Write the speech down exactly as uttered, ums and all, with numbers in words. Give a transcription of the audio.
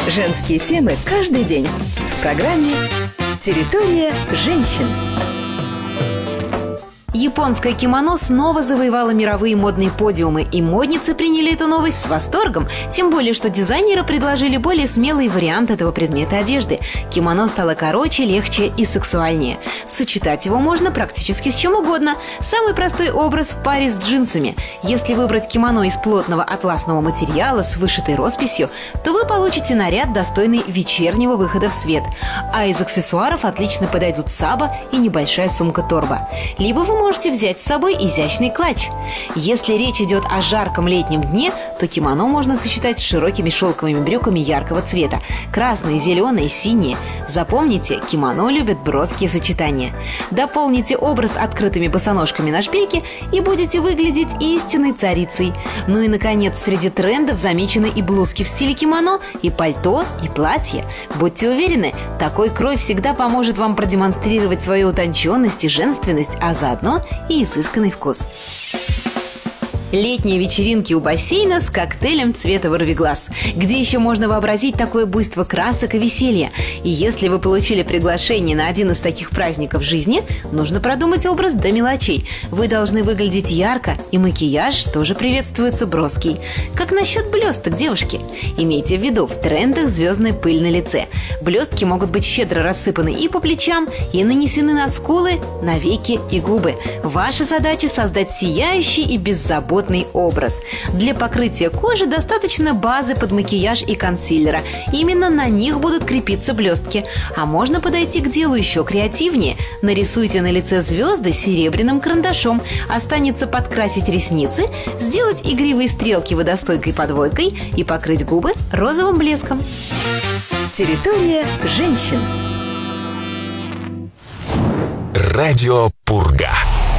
Женские темы каждый день в программе «Территория женщин». Японское кимоно снова завоевало мировые модные подиумы, и модницы приняли эту новость с восторгом. Тем более, что дизайнеры предложили более смелый вариант этого предмета одежды. Кимоно стало короче, легче и сексуальнее. Сочетать его можно практически с чем угодно. Самый простой образ в паре с джинсами. Если выбрать кимоно из плотного атласного материала с вышитой росписью, то вы получите наряд, достойный вечернего выхода в свет. А из аксессуаров отлично подойдут саба и небольшая сумка-торба. Либо вы можете взять с собой изящный клатч. Если речь идет о жарком летнем дне, то кимоно можно сочетать с широкими шелковыми брюками яркого цвета. Красные, зеленые, синие. Запомните, кимоно любят броские сочетания. Дополните образ открытыми босоножками на шпильке и будете выглядеть истинной царицей. Ну и, наконец, среди трендов замечены и блузки в стиле кимоно, и пальто, и платье. Будьте уверены, такой крой всегда поможет вам продемонстрировать свою утонченность и женственность, а заодно и изысканный вкус. Летние вечеринки у бассейна с коктейлем цвета ворвиглаз. Где еще можно вообразить такое буйство красок и веселья? И если вы получили приглашение на один из таких праздников в жизни, нужно продумать образ до мелочей. Вы должны выглядеть ярко, и макияж тоже приветствуется броский. Как насчет блесток, девушки? Имейте в виду, в трендах звездная пыль на лице. Блестки могут быть щедро рассыпаны и по плечам, и нанесены на скулы, на веки и губы. Ваша задача — создать сияющий и беззаботный образ. Для покрытия кожи достаточно базы под макияж и консилера. Именно на них будут крепиться блестки. А можно подойти к делу еще креативнее. Нарисуйте на лице звезды серебряным карандашом. Останется подкрасить ресницы, сделать игривые стрелки водостойкой подводкой и покрыть губы розовым блеском. Территория женщин. Радио Пурга.